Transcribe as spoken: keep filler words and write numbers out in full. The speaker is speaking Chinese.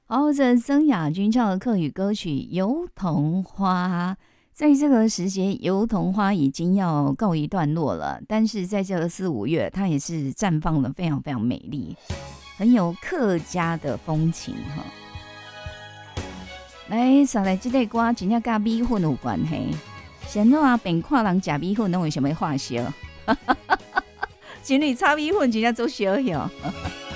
好，这曾雅君唱的客语歌曲《油桐花》，在这个时节，油桐花已经要告一段落了，但是在这个四五月，它也是绽放的非常非常美丽，很有客家的风情哈。来，上来这个歌真正跟米粉有关系。先怎啊，便看人吃米粉，拢为什么化烧？情侣炒米粉真正做烧哟。